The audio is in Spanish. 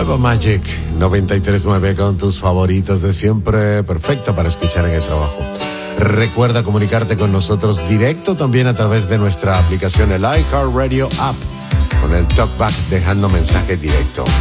Nueva Magic 93.9 con tus favoritos de siempre, perfecta para escuchar en el trabajo. Recuerda comunicarte con nosotros directo también a través de nuestra aplicación, el iHeartRadio App, con el TalkBack dejando mensaje directo.